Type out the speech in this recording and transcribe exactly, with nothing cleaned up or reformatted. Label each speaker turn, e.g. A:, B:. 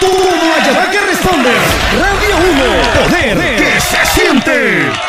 A: Como Ayavaca responde, Radio uno, poder que se siente.